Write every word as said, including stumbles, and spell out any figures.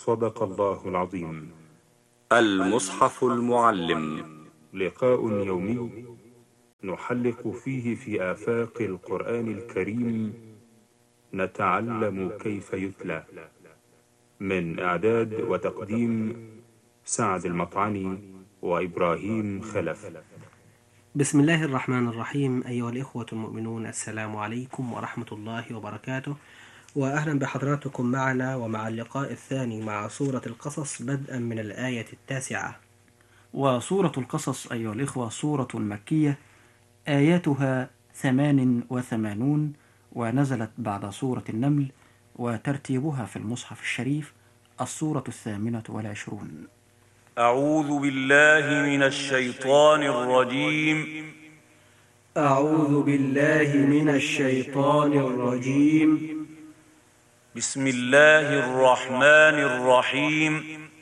صدق الله العظيم. المصحف المعلم، لقاء يومي نحلق فيه في آفاق القرآن الكريم، نتعلم كيف يتلى. من إعداد وتقديم سعد المطعني وإبراهيم خلف. بسم الله الرحمن الرحيم. أيها الإخوة المؤمنون، السلام عليكم ورحمة الله وبركاته، وأهلا بحضراتكم معنا ومع اللقاء الثاني مع سورة القصص بدءا من الآية التاسعة. وسورة القصص أيها الإخوة سورة مكية، آياتها ثمان وثمانون، ونزلت بعد سورة النمل، وترتيبها في المصحف الشريف السورة الثامنة والعشرون. أعوذ بالله من الشيطان الرجيم. أعوذ بالله من الشيطان الرجيم. بسم الله الرحمن الرحيم.